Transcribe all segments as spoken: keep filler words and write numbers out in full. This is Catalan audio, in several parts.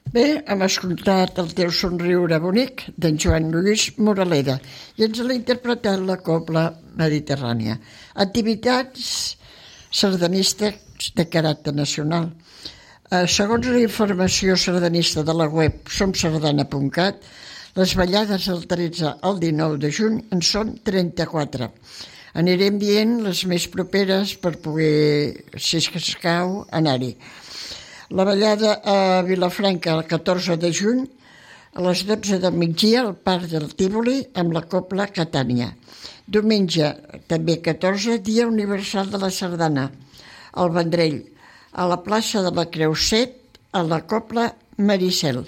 Bé, hem escoltat El teu somriure bonic d'en Joan Lluís Moraleda i ens l'ha interpretat la Cobla Mediterrània. Activitats sardanistes de caràcter nacional. Eh, segons la informació sardanista de la web som sardana punt cat, les ballades del tretze al dinou de juny en són trenta-quatre. Anirem dient les més properes per poder, si és que escau, anar-hi. La ballada a Vilafranca el catorze de juny a les dotze del migdia al Parc del Tívoli amb la Cobla Catània. Diumenge, també catorze, Dia Universal de la Sardana, al Vendrell, a la plaça de la Creu Set, a la Cobla Maricel.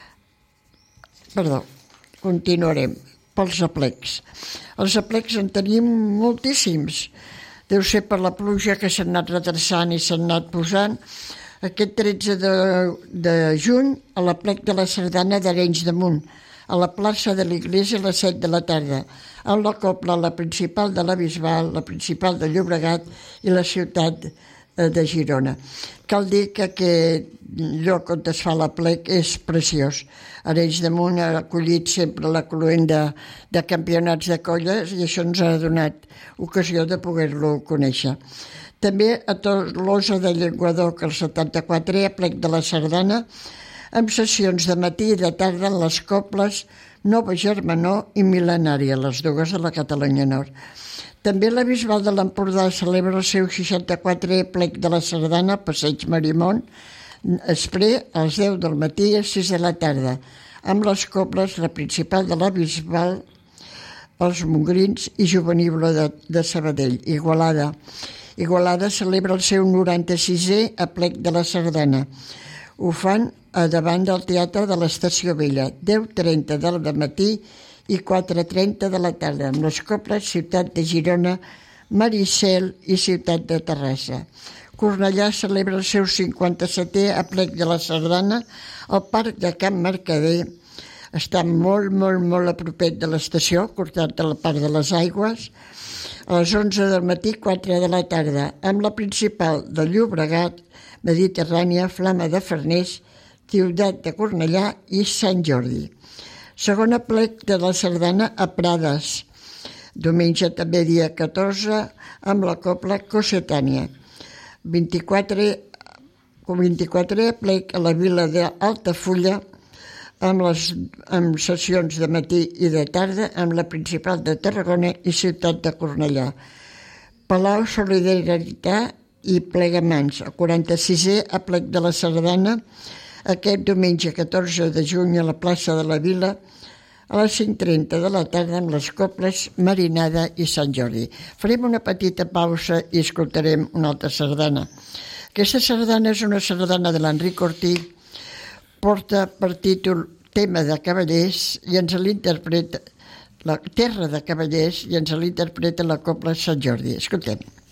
Perdó, continuarem pels aplecs. Els aplecs en tenim moltíssims. Deu ser per la pluja que s'ha anat retrasant i s'ha anat posant. Aquest tretze de, de juny a l'aplec de la Sardana d'Arenys de Munt, a la plaça de l'Iglésia a les set de la tarda, amb la Cobla, la principal de la Bisbal, la principal de Llobregat i la ciutat de Girona. Cal dir que aquest lloc on es fa l'aplec és preciós. Arenys de Munt ha acollit sempre la cloenda de campionats de colles i això ens ha donat ocasió de poder-lo conèixer. També a Tolosa de Llenguadoc, el setanta-quatre, a plec de la Sardana, amb sessions de matí i de tarda en les cobles Nova Germanor i Mil·lenària, les dues de la Catalunya Nord. També la Bisbal de l'Empordà celebra el seu seixanta-quatre plec de la Sardana, Passeig Marimón, Espré, als deu del matí i a sis de la tarda, amb les cobles, la principal de la Bisbal, els Mongrins i Juveniblo de, de Sabadell, Igualada. Igualada celebra el seu noranta-sisè aplec de la Sardana. Ho fan a davant del Teatre de l'Estació Vella, deu trenta del matí i quatre trenta de la tarda, amb les cobles Ciutat de Girona, Maricel i Ciutat de Terrassa. Cornellà celebra el seu cinquanta-setè aplec de la Sardana al Parc de Can Mercader. Està molt, molt, molt a propet de l'estació, cortat del Parc de les Aigües, a les onze del matí, quatre de la tarda, amb la principal de Llobregat, Mediterrània, Flama de Farners, Ciutat de Cornellà i Sant Jordi. Segon aplec de la Sardana a Prades, diumenge també dia catorze, amb la Cobla Cossetània. vint-i-quatre, vint-i-quatre aplec a la vila d'Altafulla, amb les amb sessions de matí i de tarda amb la principal de Tarragona i Ciutat de Cornellà. Palau Solidaritat i Plegamans, el quaranta-sisè aplec de la Sardana, aquest diumenge catorze de juny a la plaça de la Vila, a les cinc trenta de la tarda amb les cobles Marinada i Sant Jordi. Farem una petita pausa i escoltarem una altra sardana. Aquesta sardana és una sardana de l'Enric Ortí, porta per títol Tema de Cavallers i ens l'interpreta la Terra de Cavallers i ens l'interpreta la Cobla Sant Jordi. Escoltem.